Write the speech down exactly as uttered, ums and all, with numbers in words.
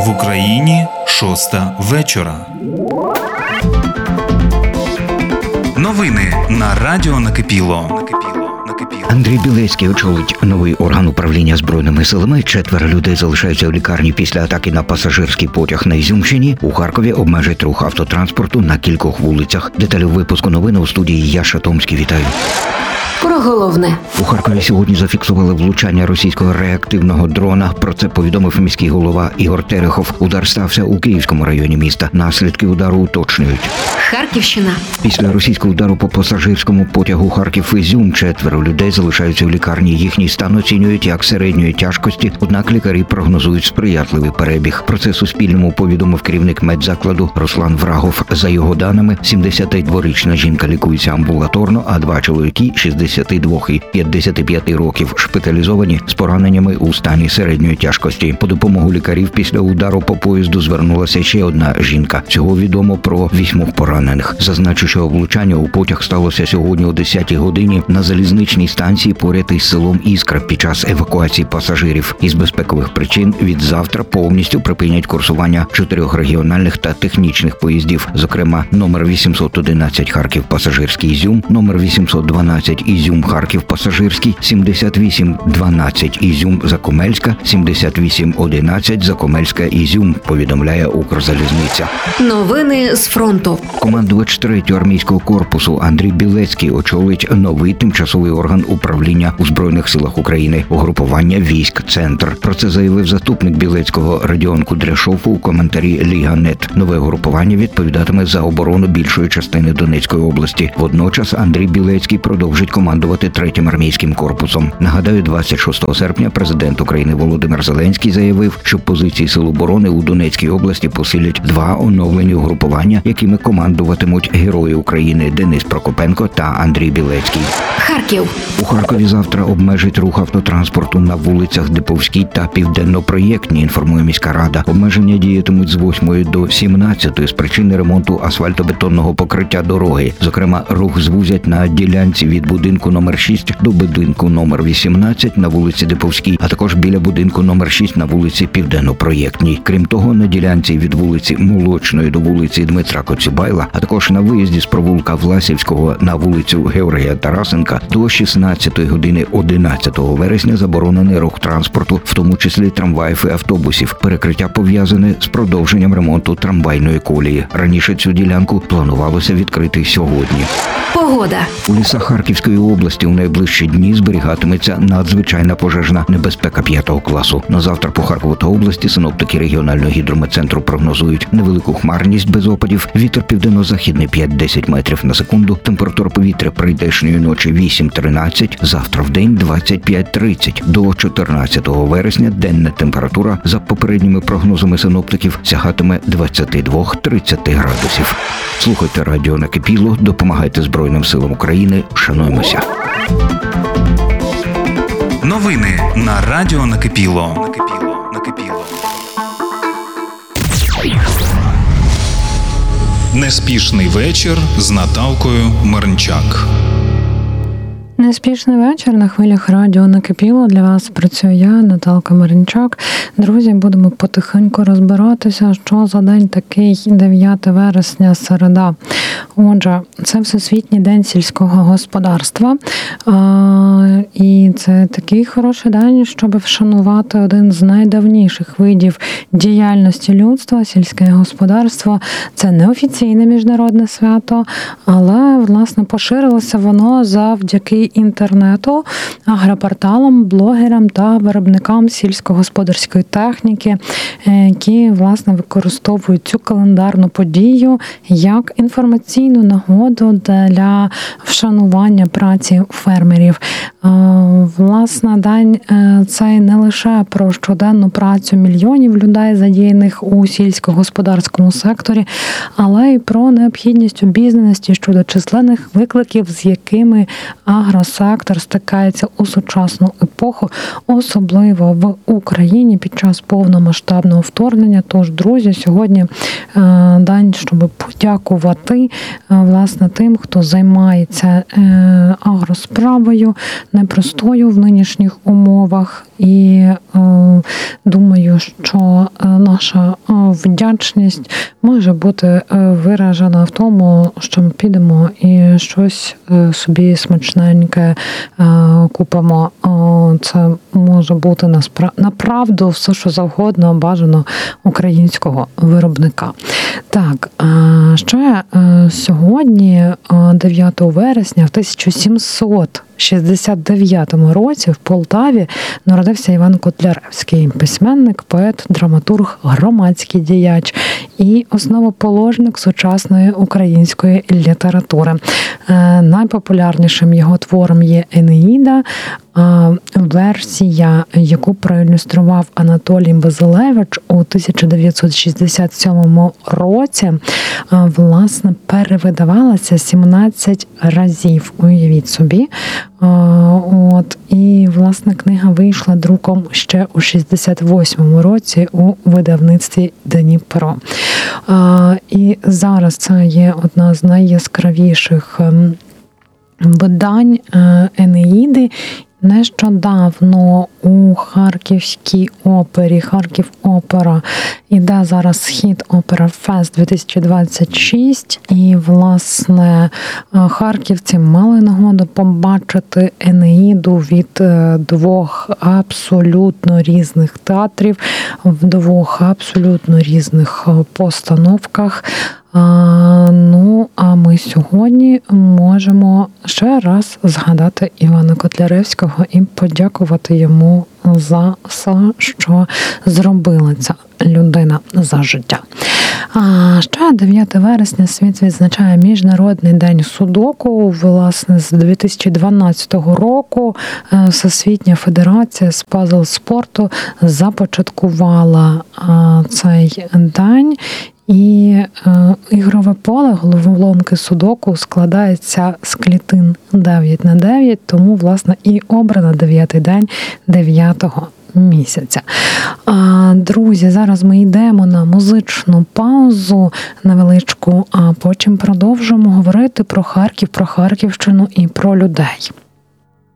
В Україні шоста вечора. Новини на радіо Накипіло. Андрій Білецький очолить новий орган управління Збройними силами. Четверо людей залишаються в лікарні після атаки на пасажирський потяг на Ізюмщині. У Харкові обмежать рух автотранспорту на кількох вулицях. Деталі випуску новин у студії Яша Томський. Вітаю. Про головне. У Харкові сьогодні зафіксували влучання російського реактивного дрона. Про це повідомив міський голова Ігор Терехов. Удар стався у Київському районі міста. Наслідки удару уточнюють. Харківщина. Після російського удару по пасажирському потягу Харків-Ізюм четверо людей залишаються в лікарні. Їхній стан оцінюють як середньої тяжкості, однак лікарі прогнозують сприятливий перебіг. Про це Суспільному повідомив керівник медзакладу Руслан Врагов. За його даними, сімдесятидворічна жінка лікується амбулаторно, а два чоловіки шістдесят два і п'ятдесят п'ять років шпиталізовані з пораненнями у стані середньої тяжкості. По допомогу лікарів після удару по поїзду звернулася ще одна жінка. Всього відомо про вісьмох поранених. Зазначу, що влучання у потяг сталося сьогодні о десятій годині на залізничній станції поряд із селом Іскра під час евакуації пасажирів. Із безпекових причин від завтра повністю припинять курсування чотирьох регіональних та технічних поїздів, зокрема номер вісімсот одинадцять Харків пасажирський Ізюм, номер вісімсот дванадцять Ізюм Харків пасажирський, сімдесят вісім дванадцять Ізюм Закомельська, сімдесят вісім одинадцять Закомельська Ізюм, повідомляє Укрзалізниця. Новини з фронту. Командувач третього армійського корпусу Андрій Білецький очолить новий тимчасовий орган управління у Збройних силах України, угрупування військ «Центр». Про це заявив заступник Білецького Радіон Кудряшов у коментарі Ліга.нет. Нове угрупування відповідатиме за оборону більшої частини Донецької області. Водночас Андрій Білецький продовжить командувати третім армійським корпусом. Нагадаю, двадцять шостого серпня президент України Володимир Зеленський заявив, що позиції Сил оборони у Донецькій області посилять два оновлені угрупування, якими командуватимуть герої України Денис Прокопенко та Андрій Білецький. Харків. У Харкові завтра обмежить рух автотранспорту на вулицях Диповській та Південно-Проєктній, інформує міська рада. Обмеження діятимуть з восьмої до сімнадцятої з причини ремонту асфальтобетонного покриття дороги. Зокрема, рух звузять на ділянці від будинку номер шість до будинку номер вісімнадцять на вулиці Диповській, а також біля будинку номер шість на вулиці Південно-Проєктній. Крім того, на ділянці від вулиці Молочної до вулиці Дмитра Коцюбайла, а також на виїзді з провулка Власівського на вулицю Георгія Тарасенка до шістнадцятої години одинадцятого вересня заборонений рух транспорту, в тому числі трамваїв і автобусів. Перекриття пов'язане з продовженням ремонту трамвайної колії. Раніше цю ділянку планувалося відкрити сьогодні. Погода. У лісах Харківської області у найближчі дні зберігатиметься надзвичайна пожежна небезпека п'ятого класу. На завтра по Харкову та області синоптики регіонального гідрометцентру прогнозують невелику хмарність без опадів, вітер південно-західний п'ять-десять метрів на секунду, температура повітря прийдешньої ночі вісім-тринадцять, завтра в день двадцять п'ять тридцять. До чотирнадцятого вересня денна температура за попередніми прогнозами синоптиків сягатиме двадцять два тридцять градусів. Слухайте радіо Накипіло, допомагайте Збройним силам України, шануємося. Новини на радіо Накипіло. Накипіло. Накипіло. Неспішний вечір з Наталкою Мирнчак. Неспішний вечір на хвилях радіо Накипіло. Для вас працюю я, Наталка Маринчак. Друзі, будемо потихеньку розбиратися, що за день такий дев'яте вересня, середа. Отже, це Всесвітній день сільського господарства. А, і це такий хороший день, щоб вшанувати один з найдавніших видів діяльності людства. Сільське господарство – це неофіційне міжнародне свято, але, власне, поширилося воно завдяки інтернету, агропорталам, блогерам та виробникам сільськогосподарської техніки, які, власне, використовують цю календарну подію як інформаційну нагоду для вшанування праці фермерів. Власне, день цей не лише про щоденну працю мільйонів людей, задіяних у сільськогосподарському секторі, але й про необхідність обізнаності щодо численних викликів, з якими агро сектор стикається у сучасну епоху, особливо в Україні під час повномасштабного вторгнення. Тож, друзі, сьогодні день, щоб подякувати власне тим, хто займається агросправою, непростою в нинішніх умовах. І думаю, що наша вдячність може бути виражена в тому, що ми підемо і щось собі смачненьке купимо. Це може бути направду все, що завгодно, бажано українського виробника. Так, ще сьогодні, дев'ятого вересня, в тисяча сімсот шістдесят дев'ятому році в Полтаві народився Іван Котляревський, письменник, поет, драматург, громадський діяч і основоположник сучасної української літератури. Найпопулярнішим його твором є «Енеїда», версія, яку проілюстрував Анатолій Базилевич у тисяча дев'ятсот шістдесят сьомому році, власне, перевидавалася сімнадцять разів, уявіть собі. От, і, власне, книга вийшла друком ще у шістдесят восьмому році у видавництві Дніпро. І зараз це є одна з найяскравіших видань «Енеїди». Нещодавно у Харківській опері, Харків опера, іде зараз Схід Опера Фест дві тисячі двадцять шість, і, власне, харківці мали нагоду побачити Енеїду від двох абсолютно різних театрів, в двох абсолютно різних постановках. А, ну, а ми сьогодні можемо ще раз згадати Івана Котляревського і подякувати йому за все, що зробила ця людина за життя. А ще дев'ятого вересня світ відзначає Міжнародний день судоку. Власне, з дві тисячі дванадцятого року Всесвітня федерація з пазл-спорту започаткувала цей день. І е, ігрове поле головоломки судоку складається з клітин дев'ять на дев'ять, тому, власне, і обрано дев'ятий день дев'ятого місяця. А, друзі, зараз ми йдемо на музичну паузу невеличку, а потім продовжимо говорити про Харків, про Харківщину і про людей.